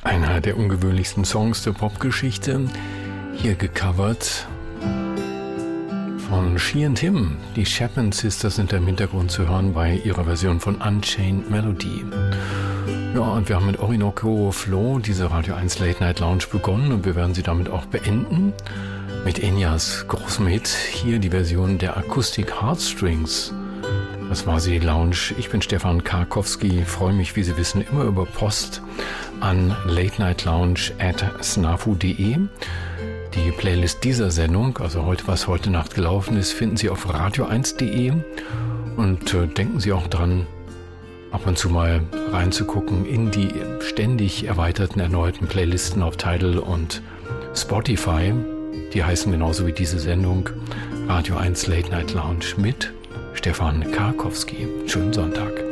Einer der ungewöhnlichsten Songs der Popgeschichte, hier gecovert von She and Him. Die Chapman Sisters sind im Hintergrund zu hören bei ihrer Version von Unchained Melody. Ja, und wir haben mit Orinoco Flow diese Radio 1 Late Night Lounge begonnen und wir werden sie damit auch beenden. Mit Enyas großem Hit, hier die Version der Acoustic Heartstrings. Das war sie, die Lounge. Ich bin Stefan Karkowski, freue mich, wie Sie wissen, immer über Post an latenightlounge@snafu.de. Die Playlist dieser Sendung, also heute, was heute Nacht gelaufen ist, finden Sie auf radio1.de und denken Sie auch dran, ab und zu mal reinzugucken in die ständig erweiterten, erneuten Playlisten auf Tidal und Spotify. Die heißen genauso wie diese Sendung Radio 1 Late Night Lounge mit Stefan Karkowski. Schönen Sonntag.